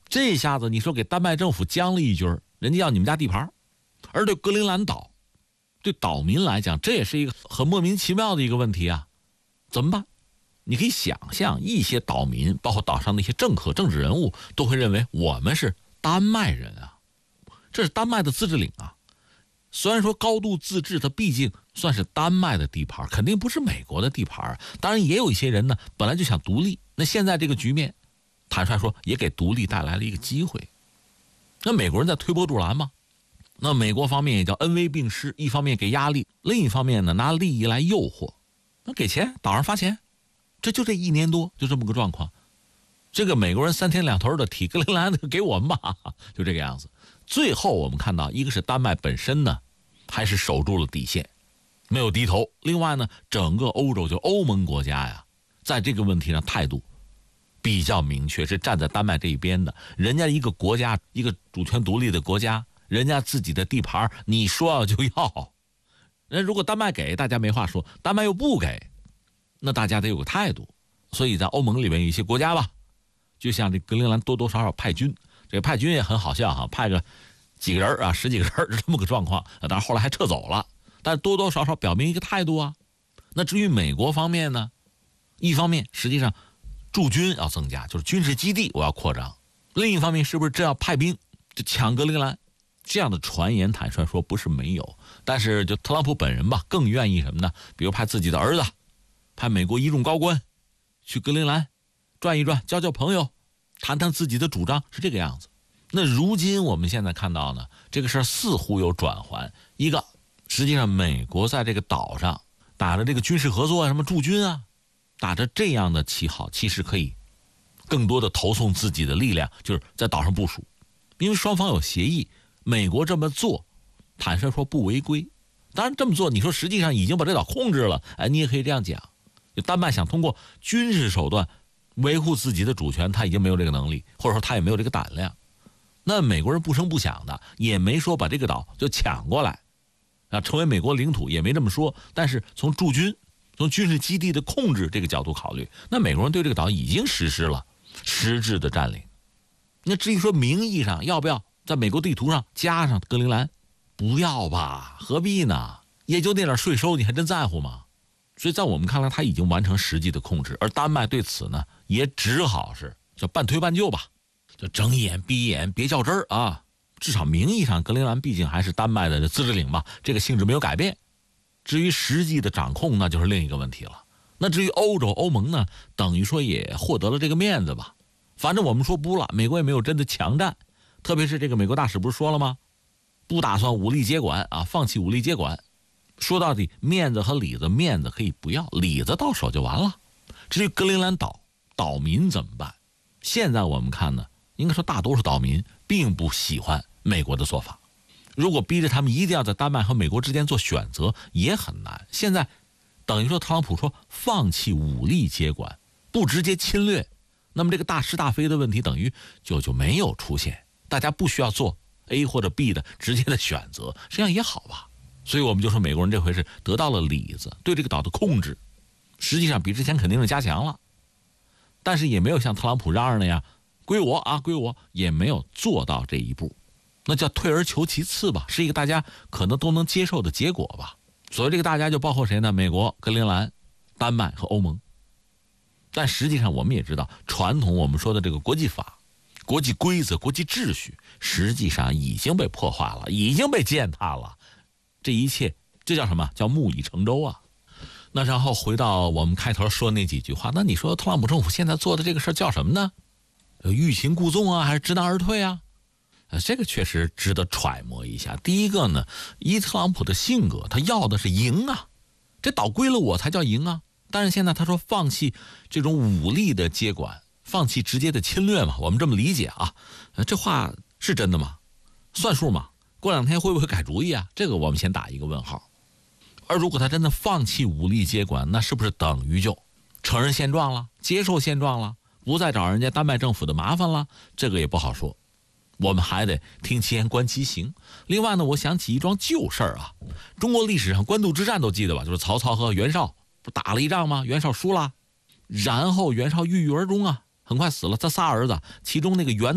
这下子你说给丹麦政府将了一军，人家要你们家地盘，而对格陵兰岛，对岛民来讲，这也是一个很莫名其妙的一个问题啊，怎么办？你可以想象，一些岛民，包括岛上的一些政客、政治人物，都会认为我们是丹麦人啊，这是丹麦的自治领啊。虽然说高度自治，它毕竟算是丹麦的地盘，肯定不是美国的地盘。当然，也有一些人呢，本来就想独立。那现在这个局面，坦率说，也给独立带来了一个机会。那美国人在推波助澜嘛？那美国方面也叫恩威并施，一方面给压力，另一方面呢，拿利益来诱惑。那给钱，岛上发钱。就这1年多，就这么个状况。这个美国人3天2头的提格陵兰给我们吧，就这个样子。最后我们看到，一个是丹麦本身呢，还是守住了底线，没有低头。另外呢，整个欧洲就欧盟国家呀，在这个问题上态度比较明确，是站在丹麦这一边的。人家一个国家，一个主权独立的国家，人家自己的地盘，你说要就要。人如果丹麦给，大家没话说；丹麦又不给，那大家得有个态度。所以在欧盟里面有一些国家吧，就像这格陵兰多多少少派军，这个派军也很好笑哈，派个几个人啊，10几个人这么个状况。当然后来还撤走了，但多多少少表明一个态度啊。那至于美国方面呢，一方面实际上驻军要增加，就是军事基地我要扩张；另一方面是不是真要派兵就抢格陵兰？这样的传言坦率说不是没有，但是就特朗普本人吧，更愿意什么呢？比如派自己的儿子，派美国一众高官去格陵兰转一转，交交朋友，谈谈自己的主张，是这个样子。那如今我们现在看到呢，这个事儿似乎有转圜。一个，实际上美国在这个岛上打着这个军事合作啊，什么驻军啊，打着这样的旗号，其实可以更多的投送自己的力量，就是在岛上部署。因为双方有协议，美国这么做，坦率说不违规。当然这么做，你说实际上已经把这岛控制了，你也可以这样讲。丹麦想通过军事手段维护自己的主权，他已经没有这个能力，或者说他也没有这个胆量。那美国人不声不响的，也没说把这个岛就抢过来啊，成为美国领土，也没这么说。但是从驻军、从军事基地的控制这个角度考虑，那美国人对这个岛已经实施了实质的占领。那至于说名义上要不要在美国地图上加上格陵兰，不要吧，何必呢？也就那点税收，你还真在乎吗？所以在我们看来，他已经完成实际的控制，而丹麦对此呢，也只好是叫半推半就吧，就睁一眼闭一眼，别较真儿啊。至少名义上，格陵兰毕竟还是丹麦的自治领嘛，这个性质没有改变。至于实际的掌控，那就是另一个问题了。那至于欧洲欧盟呢，等于说也获得了这个面子吧。反正我们说不了，美国也没有真的强占，特别是这个美国大使不是说了吗？不打算武力接管啊，放弃武力接管。说到底，面子和里子，面子可以不要，里子到手就完了。至于格陵兰岛岛民怎么办？现在我们看呢，应该说大多数岛民并不喜欢美国的做法。如果逼着他们一定要在丹麦和美国之间做选择，也很难。现在等于说特朗普说放弃武力接管，不直接侵略，那么这个大是大非的问题等于就没有出现，大家不需要做 A 或者 B 的直接的选择，实际上也好吧。所以我们就说美国人这回是得到了里子，对这个岛的控制实际上比之前肯定是加强了，但是也没有像特朗普嚷嚷那样归我啊归我，也没有做到这一步，那叫退而求其次吧，是一个大家可能都能接受的结果吧。所谓这个大家就包括谁呢？美国、格陵兰、丹麦和欧盟。但实际上我们也知道，传统我们说的这个国际法、国际规则、国际秩序实际上已经被破坏了，已经被践踏了。这一切，这叫什么？叫木已成舟啊。那然后回到我们开头说那几句话，那你说特朗普政府现在做的这个事叫什么呢？欲擒故纵啊，还是知难而退啊？这个确实值得揣摩一下。第一个呢，以特朗普的性格，他要的是赢啊，这岛归了我才叫赢啊。但是现在他说放弃这种武力的接管，放弃直接的侵略嘛，我们这么理解啊。这话是真的吗？算数吗？过2天会不会改主意啊？这个我们先打一个问号。而如果他真的放弃武力接管，那是不是等于就承认现状了，接受现状了，不再找人家丹麦政府的麻烦了？这个也不好说，我们还得听其言观其行。另外呢，我想起一桩旧事啊，中国历史上官渡之战都记得吧？就是曹操和袁绍不打了一仗吗？袁绍输了，然后袁绍郁郁而终啊，很快死了。他仨儿子，其中那个袁